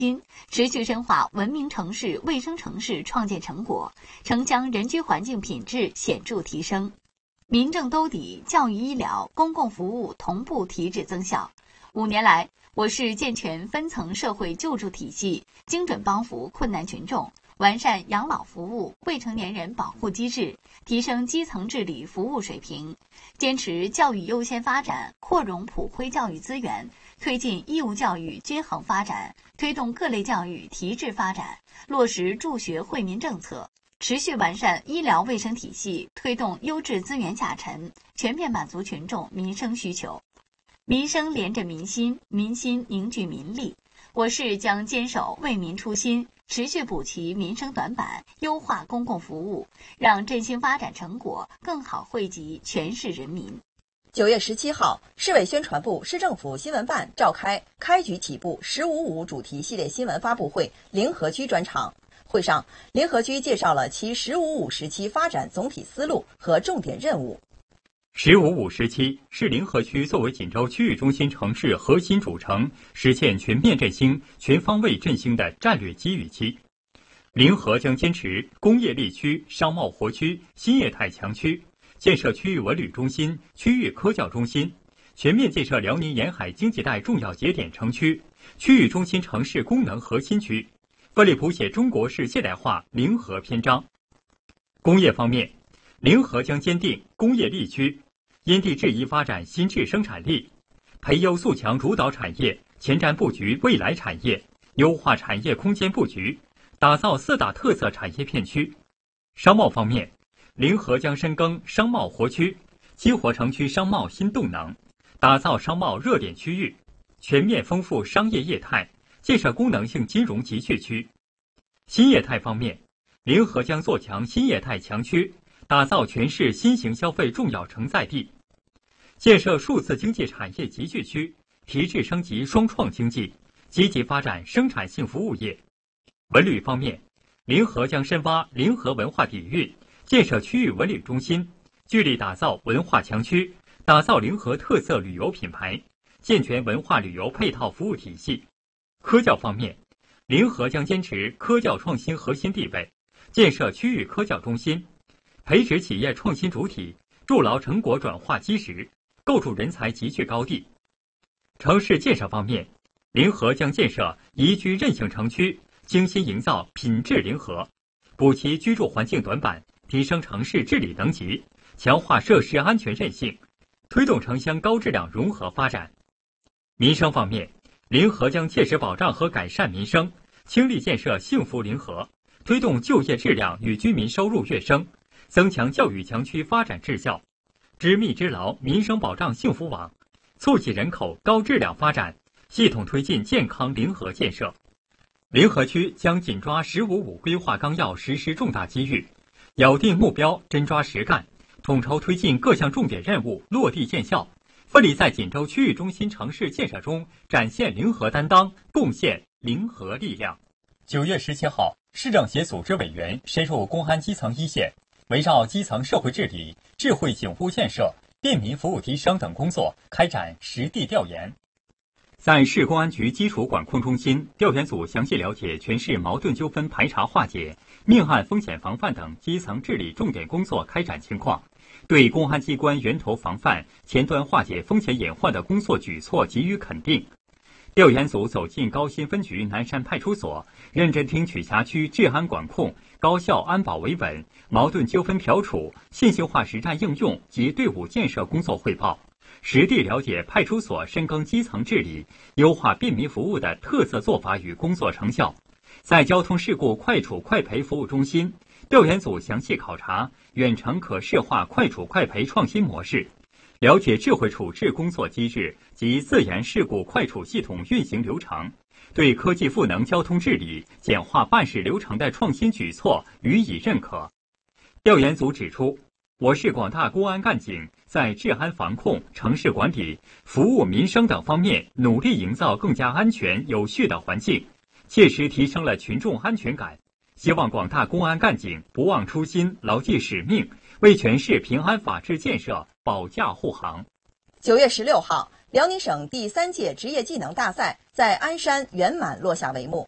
新，持续深化文明城市、卫生城市创建成果，城乡人居环境品质显著提升。民政兜底，教育医疗、公共服务同步提质增效。5年来，我市健全分层社会救助体系，精准帮扶困难群众，完善养老服务、未成年人保护机制，提升基层治理服务水平，坚持教育优先发展，扩容普惠教育资源，推进义务教育均衡发展，推动各类教育提质发展，落实助学惠民政策，持续完善医疗卫生体系，推动优质资源下沉，全面满足群众民生需求。民生连着民心，民心凝聚民力。我市将坚守为民初心，持续补齐民生短板，优化公共服务，让振兴发展成果更好惠及全市人民。 9月17号，市委宣传部、市政府新闻办召开开局起步“15.5”主题系列新闻发布会临河区专场。会上，临河区介绍了其“15.5”时期发展总体思路和重点任务。 “15.5”时期是临河区作为锦州区域中心城市核心主城，实现全面振兴、全方位振兴的战略机遇期。临河将坚持工业力区、商贸活区、新业态强区，建设区域文旅中心、区域科教中心，全面建设辽宁沿海经济带重要节点城区、区域中心城市功能核心区，奋力谱写中国式现代化临河篇章。工业方面，临河将坚定工业力区，因地制宜发展新质生产力，培优塑强主导产业，前瞻布局未来产业，优化产业空间布局，打造4大特色产业片区。商贸方面，临河将深耕商贸活区，激活城区商贸新动能，打造商贸热点区域，全面丰富商业业态，建设功能性金融集聚区。新业态方面，临河将做强新业态强区，打造全市新型消费重要承载地，建设数字经济产业集聚区，提质升级双创经济，积极发展生产性服务业。文旅方面，临河将深挖临河文化底蕴，建设区域文旅中心，聚力打造文化强区，打造临河特色旅游品牌，健全文化旅游配套服务体系。科教方面，临河将坚持科教创新核心地位，建设区域科教中心，培植企业创新主体，筑牢成果转化基石，构筑人才集聚高地。城市建设方面，临河将建设宜居韧性城区，精心营造品质临河，补齐居住环境短板，提升城市治理等级，强化设施安全韧性，推动城乡高质量融合发展。民生方面，临河将切实保障和改善民生，倾力建设幸福临河，推动就业质量与居民收入跃升，增强教育强区发展质效，织密织牢民生保障幸福网，促进人口高质量发展，系统推进健康临河建设。临河区将紧抓“15.5”规划纲要实施重大机遇，咬定目标，真抓实干，统筹推进各项重点任务落地见效，奋力在锦州区域中心城市建设中展现临河担当，贡献临河力量。9月17号，市政协组织委员深入公安基层一线，围绕基层社会治理、智慧警务建设、便民服务提升等工作开展实地调研。在市公安局基础管控中心，调研组详细了解全市矛盾纠纷排查化解、命案风险防范等基层治理重点工作开展情况，对公安机关源头防范、前端化解风险隐患的工作举措给予肯定。调研组走进高新分局南山派出所，认真听取辖区治安管控、高效安保维稳、矛盾纠纷调处、信息化实战应用及队伍建设工作汇报，实地了解派出所深耕基层治理、优化便民服务的特色做法与工作成效。在交通事故快处快赔服务中心，调研组详细考察远程可视化快处快赔创新模式，了解智慧处置工作机制及自研事故快处系统运行流程，对科技赋能交通治理、简化办事流程的创新举措予以认可。调研组指出，我市广大公安干警在治安防控、城市管理、服务民生等方面努力营造更加安全有序的环境，切实提升了群众安全感。希望广大公安干警不忘初心，牢记使命，为全市平安法治建设保驾护航。 9月16号，辽宁省第3届职业技能大赛在鞍山圆满落下帷幕。